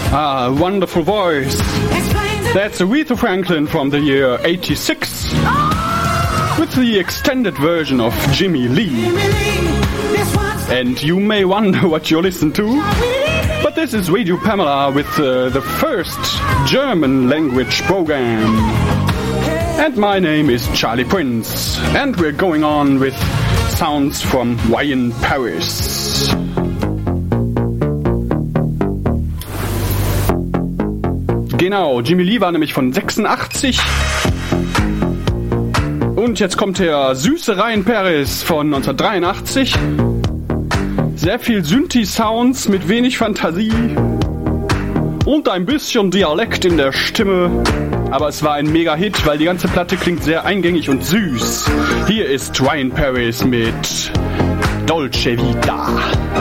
Ah, wonderful voice. That's Aretha Franklin from the year 86 with the extended version of Jimmy Lee. And you may wonder what you listen to, but this is Radio Pamela with the first German language program. And my name is Charlie Prince, and we're going on with sounds from Wine Paris. Genau, Jimmy Lee war nämlich von 86. Und jetzt kommt der süße Ryan Paris von 1983. Sehr viel Synthi-Sounds mit wenig Fantasie und ein bisschen Dialekt in der Stimme. Aber es war ein Mega-Hit, weil die ganze Platte klingt sehr eingängig und süß. Hier ist Ryan Paris mit Dolce Vita.